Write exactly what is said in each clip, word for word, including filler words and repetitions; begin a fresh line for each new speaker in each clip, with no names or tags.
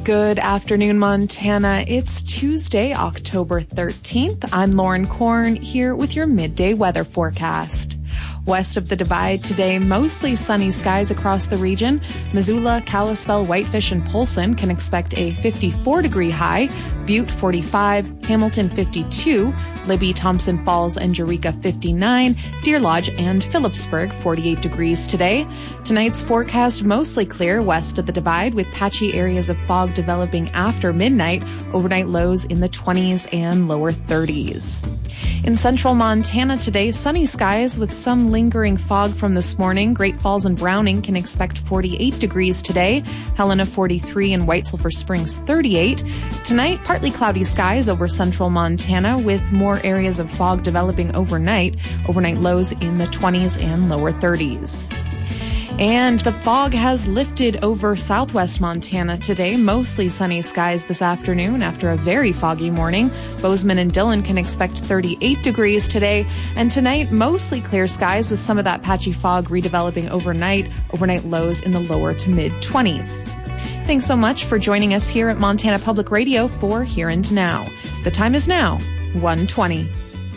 Good afternoon, Montana. It's Tuesday, October thirteenth. I'm Lauren Korn here with your midday weather forecast. West of the Divide today, mostly sunny skies across the region. Missoula, Kalispell, Whitefish, and Polson can expect a fifty-four degree high. Butte, forty-five. Hamilton, fifty-two. Libby, Thompson Falls, and Eureka, fifty-nine. Deer Lodge and Phillipsburg, forty-eight degrees today. Tonight's forecast mostly clear west of the Divide with patchy areas of fog developing after midnight. Overnight lows in the twenties and lower thirties. In central Montana today, sunny skies with some lingering fog from this morning. Great Falls and Browning can expect forty-eight degrees today. Helena, forty-three, and White Sulphur Springs, thirty-eight. Tonight, partly cloudy skies over central Montana with more areas of fog developing overnight. Overnight lows in the twenties and lower thirties. And the fog has lifted over southwest Montana today. Mostly sunny skies this afternoon after a very foggy morning. Bozeman and Dillon can expect thirty-eight degrees today. And tonight, mostly clear skies with some of that patchy fog redeveloping overnight. Overnight lows in the lower to mid twenties. Thanks so much for joining us here at Montana Public Radio for Here and Now. The time is now one twenty.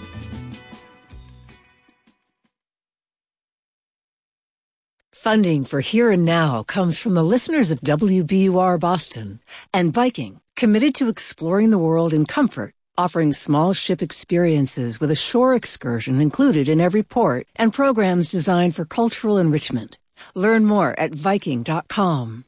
Funding for Here and Now comes from the listeners of W B U R Boston and Viking, committed to exploring the world in comfort, offering small ship experiences with a shore excursion included in every port and programs designed for cultural enrichment. Learn more at viking dot com.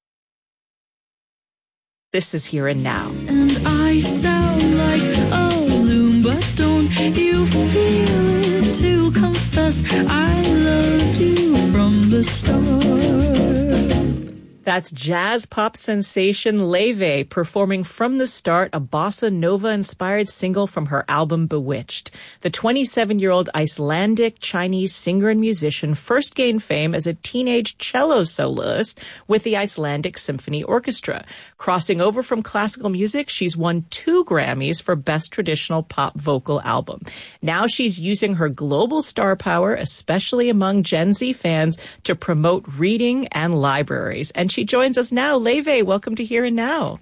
This is Here and Now.
And I sound like a loon, but don't you feel it to confess I loved you from the start.
That's jazz pop sensation Laufey performing From the Start, a bossa nova-inspired single from her album Bewitched. The twenty-seven-year-old Icelandic Chinese singer and musician first gained fame as a teenage cello soloist with the Icelandic Symphony Orchestra. Crossing over from classical music, she's won two Grammys for Best Traditional Pop Vocal Album. Now she's using her global star power, especially among Gen Z fans, to promote reading and libraries. And she joins us now. Laufey, welcome to Here and Now.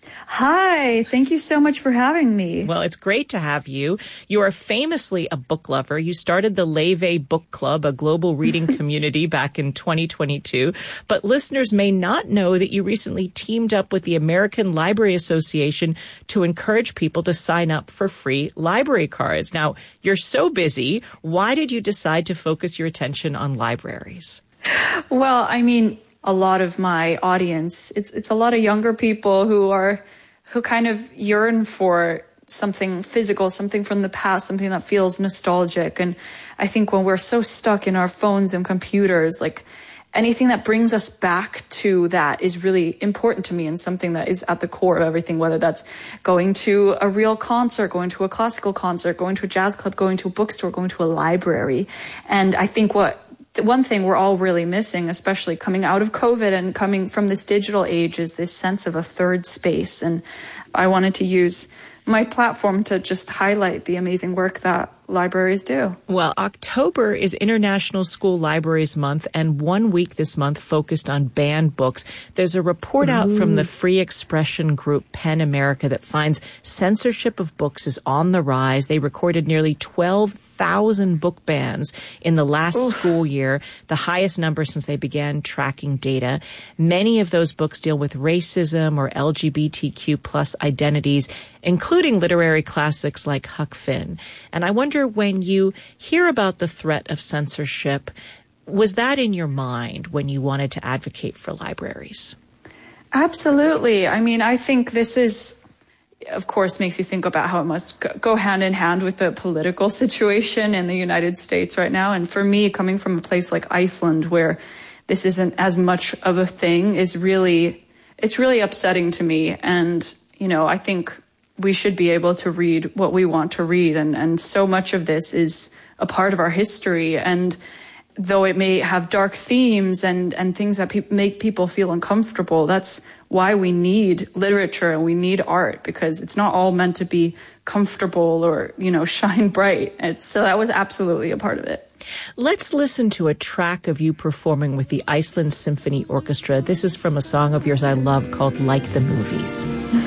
Hi, thank you so much for having me.
Well, it's great to have you. You are famously a book lover. You started the Laufey Book Club, a global reading community, back in twenty twenty-two. But listeners may not know that you recently teamed up with the American Library Association to encourage people to sign up for free library cards. Now, you're so busy. Why did you decide to focus your attention on libraries?
Well, I mean, a lot of my audience, it's it's a lot of younger people who are who kind of yearn for something physical, something from the past, something that feels nostalgic. And I think when we're so stuck in our phones and computers, like anything that brings us back to that is really important to me and something that is at the core of everything, whether that's going to a real concert, going to a classical concert, going to a jazz club, going to a bookstore, going to a library. And I think what The one thing we're all really missing, especially coming out of COVID and coming from this digital age, is this sense of a third space. And I wanted to use my platform to just highlight the amazing work that libraries do.
Well, October is International School Libraries Month, and one week this month focused on banned books. There's a report out Ooh. from the free expression group PEN America that finds censorship of books is on the rise. They recorded nearly twelve thousand book bans in the last Oof. school year, the highest number since they began tracking data. Many of those books deal with racism or L G B T Q plus identities, including literary classics like Huck Finn. And I wonder, when you hear about the threat of censorship, was that in your mind when you wanted to advocate for libraries?
Absolutely. I mean, I think this is, of course, makes you think about how it must go hand in hand with the political situation in the United States right now. And for me, coming from a place like Iceland, where this isn't as much of a thing, is really, it's really upsetting to me. And, you know, I think we should be able to read what we want to read. And, and so much of this is a part of our history. And though it may have dark themes and, and things that pe- make people feel uncomfortable, that's why we need literature and we need art, because it's not all meant to be comfortable or, you know, shine bright. It's, so that was absolutely a part of it.
Let's listen to a track of you performing with the Iceland Symphony Orchestra. This is from a song of yours I love called Like the Movies.